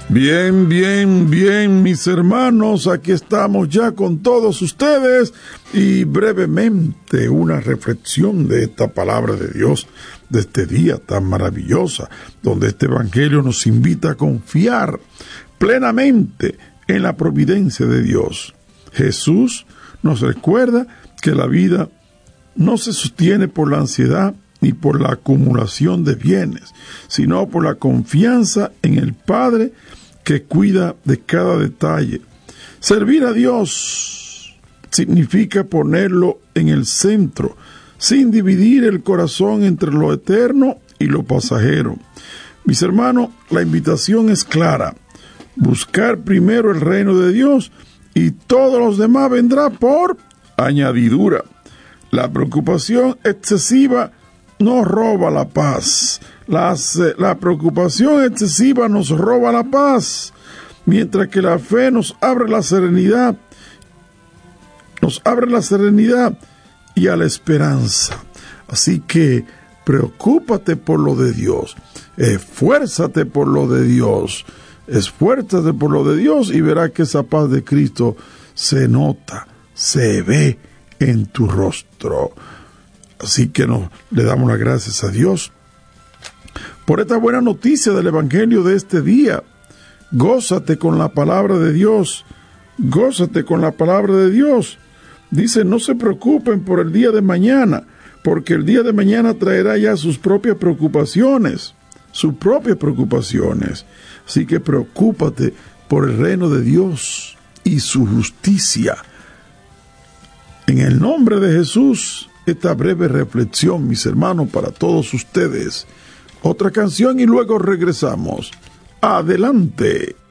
Bien, bien, bien, mis hermanos, aquí estamos ya con todos ustedes y brevemente una reflexión de esta palabra de Dios, de este día tan maravillosa, donde este evangelio nos invita a confiar plenamente en la providencia de Dios. Jesús nos recuerda que la vida no se sostiene por la ansiedad ni por la acumulación de bienes, sino por la confianza en el Padre que cuida de cada detalle. Servir a Dios significa ponerlo en el centro, sin dividir el corazón entre lo eterno y lo pasajero. Mis hermanos, la invitación es clara: buscar primero el reino de Dios y todos los demás vendrá por añadidura. La preocupación excesiva nos roba la paz. La preocupación excesiva nos roba la paz, mientras que la fe nos abre la serenidad y a la esperanza. Así que preocúpate por lo de Dios, esfuérzate por lo de Dios, y verás que esa paz de Cristo se nota, se ve en tu rostro. Así que le damos las gracias a Dios por esta buena noticia del evangelio de este día. Gózate con la palabra de Dios, gózate con la palabra de Dios. Dice: no se preocupen por el día de mañana, porque el día de mañana traerá ya sus propias preocupaciones. Así que preocúpate por el reino de Dios y su justicia. En el nombre de Jesús, esta breve reflexión, mis hermanos, para todos ustedes. Otra canción y luego regresamos. Adelante.